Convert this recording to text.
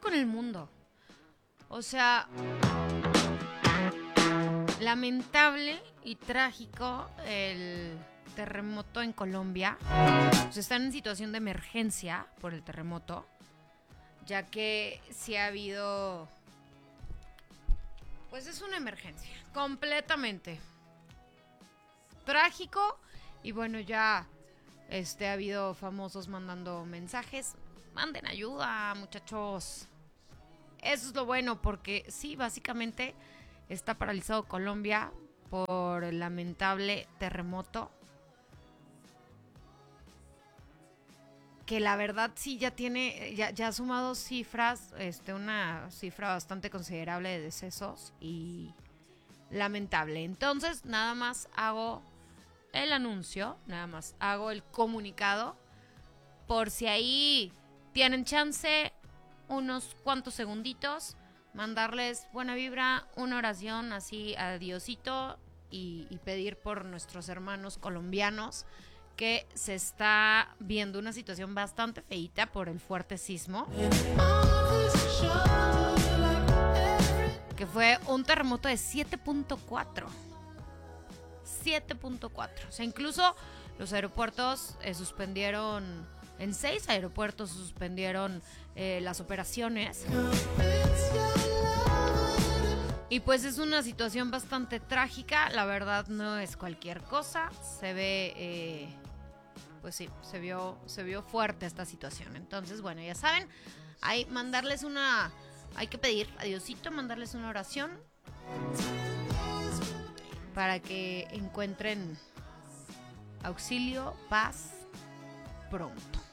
con el mundo. O sea, lamentable y trágico el terremoto en Colombia. Pues están en situación de emergencia por el terremoto, ya que sí ha habido... Pues es una emergencia, completamente trágico. Y bueno, ya ha habido famosos mandando mensajes. Manden ayuda, muchachos. Eso es lo bueno, porque sí, básicamente está paralizado Colombia por el lamentable terremoto. Que la verdad sí ya tiene, ya ha sumado cifras, una cifra bastante considerable de decesos y lamentable. Entonces, nada más hago el anuncio, nada más hago el comunicado, por si ahí tienen chance, unos cuantos segunditos, mandarles buena vibra, una oración así a Diosito y pedir por nuestros hermanos colombianos, que se está viendo una situación bastante feita por el fuerte sismo, que fue un terremoto de 7.4. 7.4. O sea, incluso los aeropuertos suspendieron, en 6 aeropuertos suspendieron las operaciones. Y pues es una situación bastante trágica, la verdad no es cualquier cosa, se ve, pues sí, se vio fuerte esta situación. Entonces, bueno, ya saben, hay que pedir a Diosito, mandarles una oración para que encuentren auxilio, paz pronto.